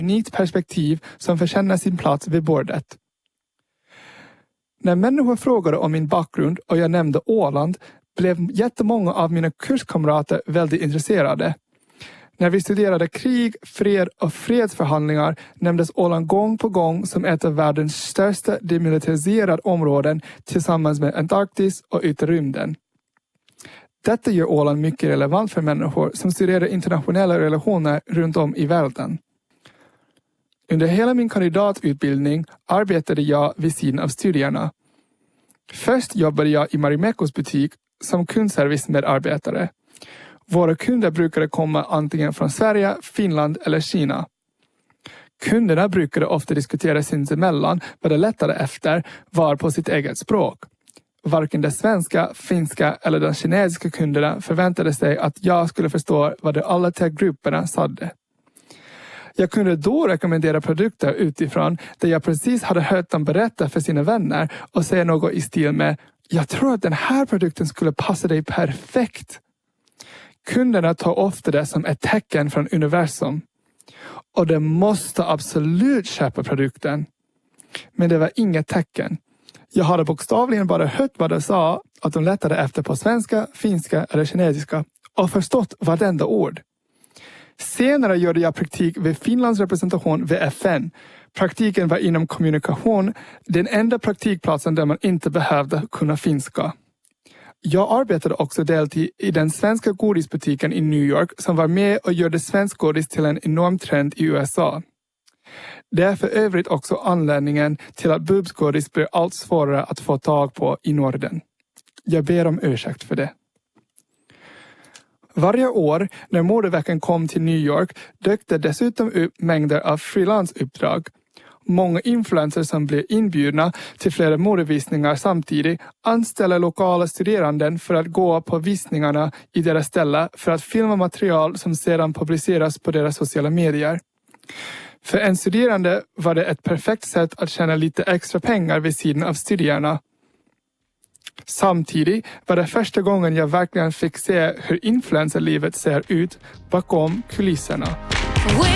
unikt perspektiv som förtjänar sin plats vid bordet. När människor frågade om min bakgrund och jag nämnde Åland blev jättemånga av mina kurskamrater väldigt intresserade. När vi studerade krig, fred och fredsförhandlingar nämndes Åland gång på gång som ett av världens största demilitariserade områden tillsammans med Antarktis och yttre rymden. Detta gör Åland mycket relevant för människor som studerar internationella relationer runt om i världen. Under hela min kandidatutbildning arbetade jag vid sidan av studierna. Först jobbade jag i Marimekos butik som kundservice-medarbetare. Våra kunder brukade komma antingen från Sverige, Finland eller Kina. Kunderna brukade ofta diskutera sinsemellan vad de letade efter var på sitt eget språk. Varken de svenska, finska eller de kinesiska kunderna förväntade sig att jag skulle förstå vad de alla tre grupperna sade. Jag kunde då rekommendera produkter utifrån där jag precis hade hört dem berätta för sina vänner och säga något i stil med jag tror att den här produkten skulle passa dig perfekt. Kunderna tar ofta det som ett tecken från universum. Och de måste absolut köpa produkten. Men det var inget tecken. Jag hade bokstavligen bara hört vad de sa att de letade efter på svenska, finska eller kinesiska och förstått vartenda ord. Senare gjorde jag praktik vid Finlands representation vid FN. Praktiken var inom kommunikation, den enda praktikplatsen där man inte behövde kunna finska. Jag arbetade också deltid i den svenska godisbutiken i New York som var med och gjorde svensk godis till en enorm trend i USA. Det är för övrigt också anledningen till att bubbsgodis blir allt svårare att få tag på i Norden. Jag ber om ursäkt för det. Varje år när modeveckan kom till New York dök det dessutom upp mängder av frilansuppdrag. Många influencers som blir inbjudna till flera modevisningar samtidigt anställer lokala studeranden för att gå på visningarna i deras ställe för att filma material som sedan publiceras på deras sociala medier. För en studerande var det ett perfekt sätt att tjäna lite extra pengar vid sidan av studierna. Samtidigt var det första gången jag verkligen fick se hur influencerlivet ser ut bakom kulisserna.